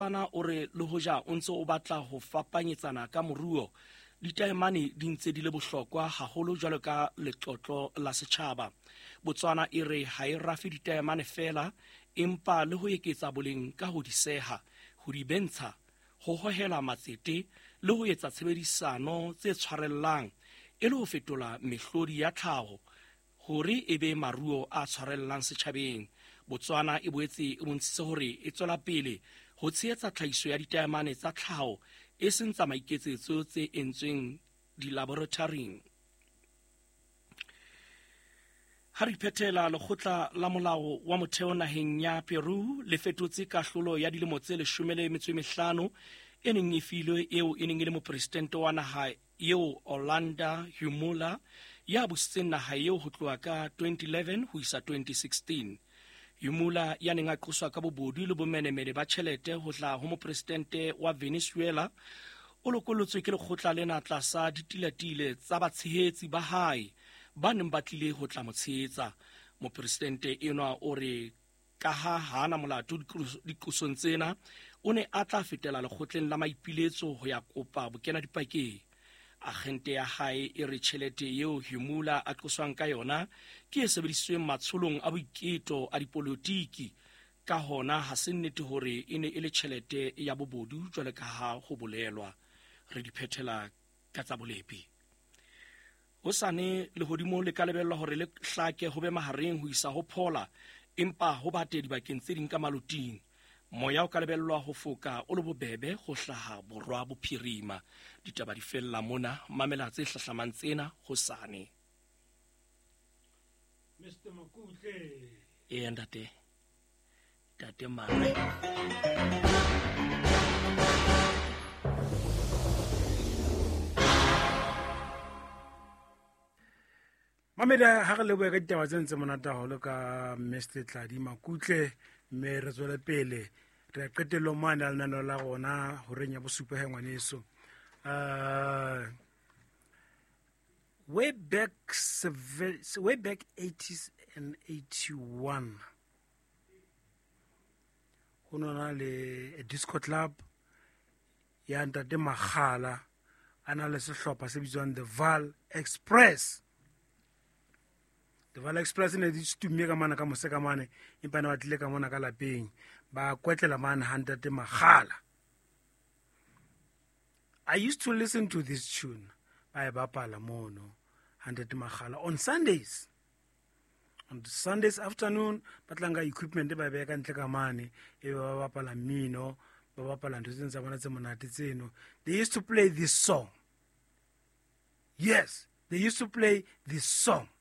Bana o re le hoja o ntse o batla ho fapanyetsana ka moruo, ditaemane di ntse di le bohlokwa haholo jwalo ka letlotlo la setjhaba. Botswana e re ha e rafe ditaemane fela, empa le ho eketsa boleng ka ho di seha, ho di bentsha, ho hohela matsete le ho etsa tshebedisano tse tshwarellang e le ho fetola mehlodi ya tlhaho hore e be maruo a tshwarellang setjhabeng. Botswana e boetse e bontshitse hore e tswela pele ho tshehetsa tlhahiso ya ditaemane tsa tlhaho e seng tsa maiketsetso tse entsweng dilaboratoring. Ha re phethela lekgotla la molao wa motheo naheng ya Peru le fetotse kahlolo ya dilemo tse 15 e neng e filwe eo e neng e le mopresidente wa naha eo Ollanta Humala ya busitseng naha eo ho tloha ka 2011 ho isa 2016. Humala ya neng a qoswa ka bobodu le bomenemene ba tjhelete ho tla ho mopresidente wa Venezuela o lokolotswe ke lekgotla lena tlasa ditilatile tsa batshehetsi ba hae ba neng ba tlile ho tla mo tshehetsa. Mopresidente enwa o re ka ha hana molato diqosong tsena, o ne a tla fetela lekgotleng la maipiletso ho ya kopa bokena dipakeng. Agente ya hae e re tjhelete eo Humala a qoswang ka yona ke e sebedisitsweng matsholong a boiketo a dipolotiki, ka hona ha se nnete hore e ne e le tjhelete ya bobodu jwale ka ha ho bolelwa. Re di phethela ka tsa bolepi. Hosane lehodimo le ka lebellwa hore le hlake ho be mahareng ho isa ho phola, empa ho bate dibakeng tse ding ka maloting. Moya o ka lebellwa ho foka o le bobebe ho hlaha borwa bophirima. Ditaba di fella mona, mamela tse hlahlamang tsena hosane. Mr. Makutle. Ntate Mare. Mameda ha re leboe ka ditaba tse ntse monata haholo ka Mr. Tladi Makutle, mme re tswele pele re qetellong mane a lenaneo la rona ho reng ya bosupa he ngwaneso. Way back 80s and 81 ho nona le a disco club ya ntate Magala a na le sehlopha se bitswang the Vaal Express. The Vaal Express ne di stumme ka mana ka mose ka mane, empa ne ba tlile ka mona ka lapeng ba kwetlela mane ha ntate Magala. I used to listen to this tune ba e bapala mono ha ntate Magala on Sundays. On Sundays afternoon ba tlanga equipment ba be ka ntle ka mane e ba bapala mmino ba bapala ntho tse bona tse monate tseno. They used to play this song. Yes, they used to play this song.